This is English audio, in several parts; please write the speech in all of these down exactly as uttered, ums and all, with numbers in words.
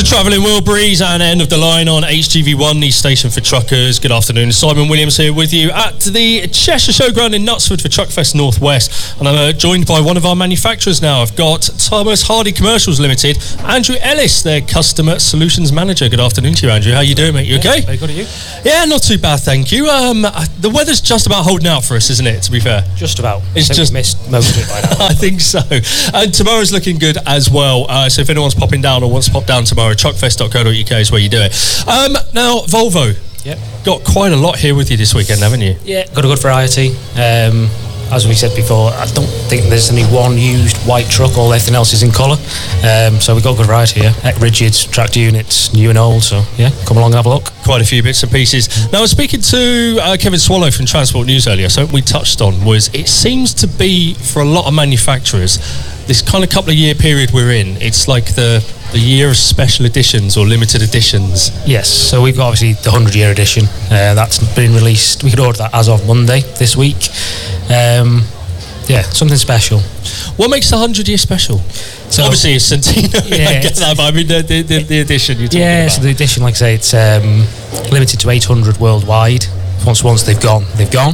Travelling Wilburys and end of the line on H G V one, the station for truckers. Good afternoon, Simon Williams here with you at the Cheshire Showground in Knutsford for Truckfest Northwest, and I'm uh, joined by one of our manufacturers now. I've got Thomas Hardy Commercials Limited, Andrew Ellis, their Customer Solutions Manager. Good afternoon to you, Andrew. How you doing, mate? You yeah, okay? Very good, are you? Yeah, not too bad, thank you. Um, the weather's just about holding out for us, isn't it, to be fair? Just about. It's I think just we've missed most of it by now. I think so. And tomorrow's looking good as well. Uh, so if anyone's popping down or wants to pop down tomorrow, truckfest dot co dot U K is where you do it. Um, now, Volvo. Yep. Got quite a lot here with you this weekend, haven't you? Yeah, got a good variety. Um, as we said before, I don't think there's only one used white truck, all everything else is in colour. Um, so we've got a good variety here. Rigids, tractor units, new and old, so yeah, come along and have a look. Quite a few bits and pieces. Now, I was speaking to uh, Kevin Swallow from Transport News earlier, so what we touched on was it seems to be, for a lot of manufacturers, this kind of couple of year period we're in, it's like the the year of special editions or limited editions. Yes, so we've got obviously the one hundred year edition. Uh, that's been released. We could order that as of Monday this week. Um, yeah, something special. What makes the one hundred year special? So obviously it's Centennial, yeah, I get that, but I mean the, the, the, the edition you're talking yeah, about. so the edition, like I say, it's um, limited to eight hundred worldwide. Once once they've gone, they've gone.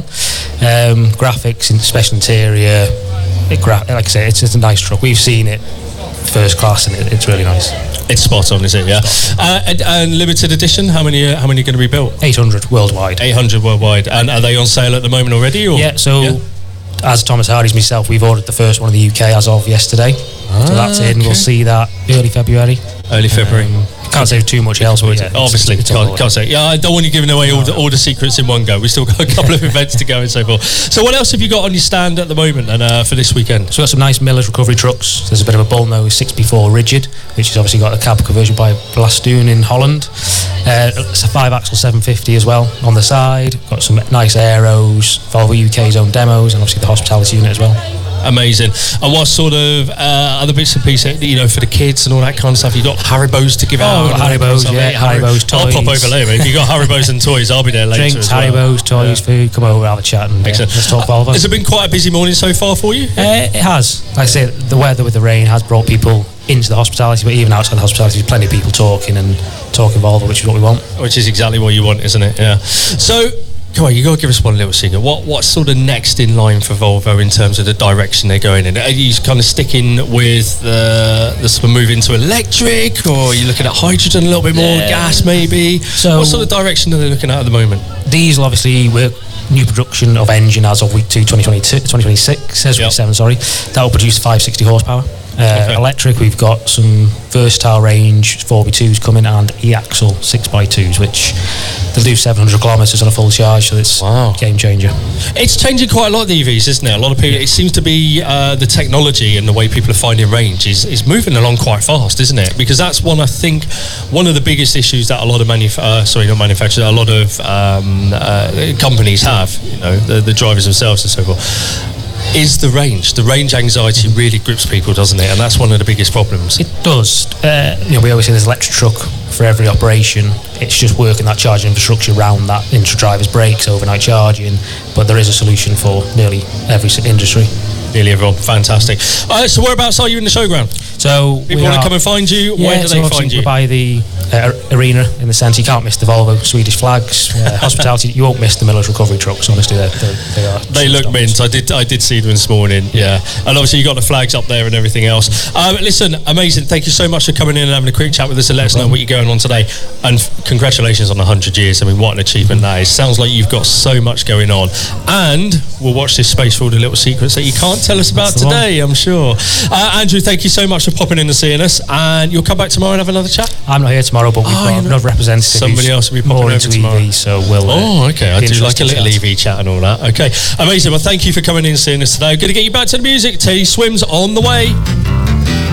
Um, graphics, in special interior. It gra- like I say, it's, it's a nice truck. We've seen it first class, and it, it's really nice. It's spot on, is it? Yeah. Uh, and, and limited edition. How many? Uh, how many are going to be built? eight hundred worldwide. eight hundred worldwide. And are they on sale at the moment already? Or? Yeah. So, yeah. As Thomas Hardy's myself, we've ordered the first one in the U K as of yesterday. Ah, so that's in. Okay. We'll see that early February. Early February. Um, can't say too much else, but yeah, obviously it's, it's can't, can't say. Yeah, I don't want you giving away all the all the secrets in one go. We've still got a couple of events to go and so forth. So what else have you got on your stand at the moment and uh, for this weekend? So we've got some nice Miller's recovery trucks. There's a bit of a bullnose six B four rigid, which has obviously got a cab conversion by Blastoon in Holland. Uh, it's a five axle seven fifty as well on the side. Got some nice aeros, Volvo U K's own demos, and obviously the hospitality unit as well. Amazing. And what sort of uh, other bits and pieces, you know, for the kids and all that kind of stuff? You got Haribos to give oh, out? Haribos, yeah, Haribos, toys. I'll pop over later. If you got Haribos and toys, I'll be there later. Drinks, as well. Haribos, toys, yeah. Food. Come over, have a chat, and yeah, let's talk Volvo. Has it been quite a busy morning so far for you? Uh, it has. Like I say, the weather with the rain has brought people into the hospitality, but even outside the hospitality, there's plenty of people talking and talking Volvo, which is what we want. Which is exactly what you want, isn't it? Yeah. So, come on, you got to give us one little secret. What what's sort of next in line for Volvo in terms of the direction they're going in? Are you kind of sticking with uh, the sort of move into electric, or are you looking at hydrogen a little bit more, yeah. gas maybe? So, what sort of direction are they looking at at the moment? Diesel, obviously, we're new production of engine as of week two, twenty twenty-two, twenty twenty-six, as yep. week seven, sorry. That will produce five sixty horsepower. Uh, okay. Electric, we've got some versatile range four by twos coming and e-axle six by twos, which they'll do seven hundred kilometres on a full charge, so it's wow. a game changer. It's changing quite a lot, the E Vs, isn't it? A lot of people, it seems to be uh, the technology and the way people are finding range is, is moving along quite fast, isn't it? Because that's one, I think, one of the biggest issues that a lot of manuf- uh, sorry, not manufacturers, a lot of um, uh, companies have, you know, the, the drivers themselves and so forth. Is the range. The range anxiety really grips people, doesn't it? And that's one of the biggest problems. It does. Uh, you know, we always say there's an electric truck for every operation. It's just working that charging infrastructure around that, intra-drivers breaks, overnight charging. But there is a solution for nearly every industry. Nearly everyone. Fantastic. Uh, so whereabouts are you in the showground? So people want to come and find you. Yeah, Where do so they find you? By the uh, arena in the centre. You can't miss the Volvo Swedish flags, uh, hospitality. You won't miss the Miller's recovery trucks. Honestly, they're, they're, they are. They look mint. I did. I did see them this morning. Yeah, and obviously you got the flags up there and everything else. Um, listen, amazing. Thank you so much for coming in and having a quick chat with us and let us know what you're going on today. And congratulations on one hundred years. I mean, what an achievement that is. Sounds like you've got so much going on. And we'll watch this space for all the little secrets that you can't tell us about today, I'm sure. Uh, Andrew, thank you so much for popping in and seeing us. And you'll come back tomorrow and have another chat? I'm not here tomorrow, but we've oh, got another representative. Somebody else will be popping over tomorrow. E V, so we'll, uh, oh, okay. I do like a little E V chat and all that. Okay, amazing. Well, thank you for coming in and seeing us today. I'm going to get you back to the music. T Swims on the way.